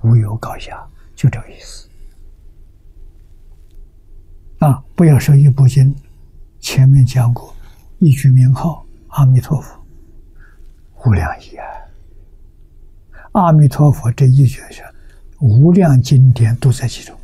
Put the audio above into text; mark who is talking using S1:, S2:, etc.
S1: 无有高下，就这个意思。不要说一部经，前面讲过，一句名号阿弥陀佛，无量义啊！阿弥陀佛这一句是无量经典都在其中。